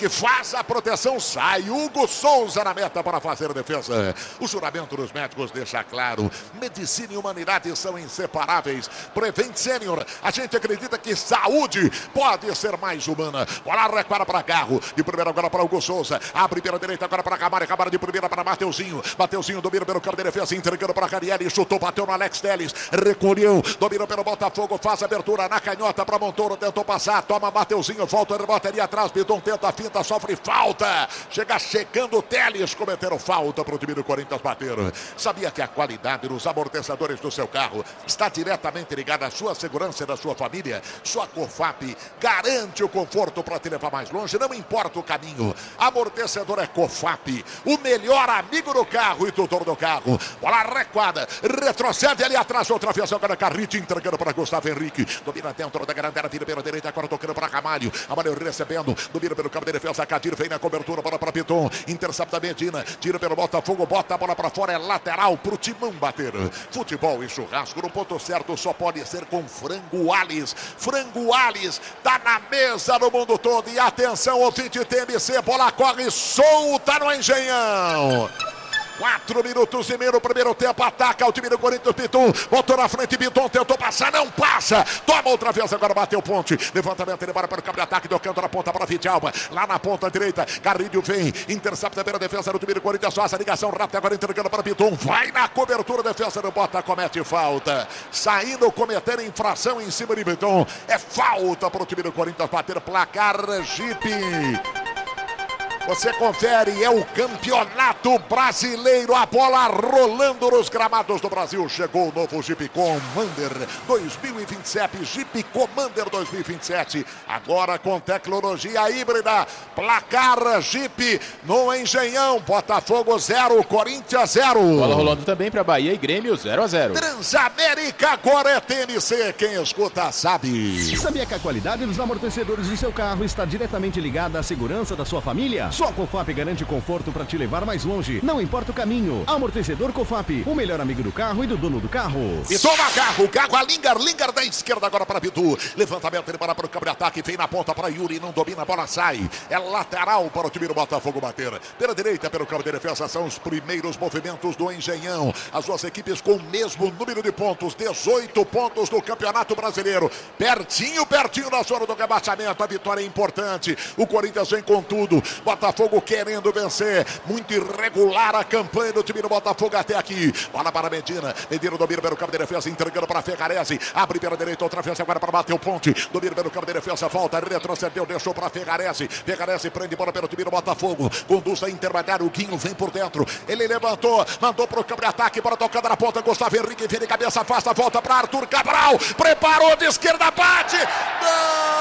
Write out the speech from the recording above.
que faz a proteção, sai Hugo Souza na meta para fazer a defesa. O juramento dos médicos deixa claro, medicina e humanidade são inseparáveis. Prevent Senior, a gente acredita que saúde pode ser mais humana. Bola recuada para Garro, de primeira agora para Hugo Souza, abre pela direita agora para Camara, Camara de primeira para Mateuzinho, Mateuzinho domina pelo campo de defesa, entregando para Carielli, chutou, bateu no Alex Telles, recolheu, dominou pelo Botafogo, faz abertura na canhota para Montoro, tentou passar, toma Mateuzinho, volta, rebotaria atrás, Bidon tenta a finta, sofre falta, chegando o Telles, cometeram falta para o time do Corinthians bater. Sabia que a qualidade dos amortecedores do seu carro está diretamente ligada à sua segurança e da sua família? Sua Cofap garante o conforto para te levar mais longe, não importa o caminho. Amortecedor é Cofap, o melhor amigo do carro e tutor do carro. Bola recuada, retrocede ali atrás, outra vez agora Carrite entregando para Gustavo Henrique, domina dentro da grande área, tira pela direita, agora tocando para Ramalho, Ramalho recebendo, domina pelo campo de defesa, Cadir vem na cobertura, bola para Piton, intercepta Medina, tira pelo Botafogo, bota a bola para fora, é lateral pro Timão bater. Futebol e churrasco no ponto certo só pode ser com Frango Alves. Frango Alves tá na mesa no mundo todo. E atenção, ouvinte TMC, bola corre solta no Engenhão. 4 minutos e meio no primeiro tempo, ataca o time do Corinthians, Piton, voltou na frente, Piton tentou passar, não passa, toma outra vez, agora bateu ponte, levantamento, ele bora para o campo de ataque, deu canto na ponta para Vidalba, lá na ponta direita, Garrido vem, intercepta pela defesa do time do Corinthians, faz a ligação rápida, agora entregando para Piton, vai na cobertura, defesa do Bota, comete falta, saindo, cometer infração em cima de Piton, é falta para o time do Corinthians bater, placar Jeep. Você confere, é o campeonato brasileiro, a bola rolando nos gramados do Brasil. Chegou o novo Jeep Commander 2027, Jeep Commander 2027. Agora com tecnologia híbrida, placar Jeep no Engenhão. Botafogo 0, Corinthians 0. Bola rolando também para Bahia e Grêmio 0-0. Transamérica agora é TMC, quem escuta sabe. Sabia que a qualidade dos amortecedores do seu carro está diretamente ligada à segurança da sua família? Só a Cofap garante conforto para te levar mais longe, não importa o caminho. Amortecedor Cofap, o melhor amigo do carro e do dono do carro. E toma carro a Lingar da esquerda agora para Bidu. Levantamento, ele para o campo de ataque, vem na ponta para Yuri, não domina, a bola sai. É lateral para o time do Botafogo bater. Pela direita, pelo campo de defesa, são os primeiros movimentos do Engenhão. As duas equipes com o mesmo número de pontos, 18 pontos do Campeonato Brasileiro. Pertinho da zona do rebaixamento, a vitória é importante. O Corinthians vem com tudo. Botafogo querendo vencer, muito irregular a campanha do time do Botafogo até aqui. Bola para Medina, Medina domina pelo campo de defesa, entregando para Ferrarese, abre pela direita, outra vez agora para bater o ponte, domina pelo campo de defesa, volta, retrocedeu, deixou para Ferrarese, Ferrarese prende bola pelo time do Botafogo, conduz a intermediário, o Guinho vem por dentro, ele levantou, mandou para o campo de ataque, bola tocando na ponta, Gustavo Henrique, vira de cabeça, afasta, volta para Arthur Cabral, preparou de esquerda, bate, não!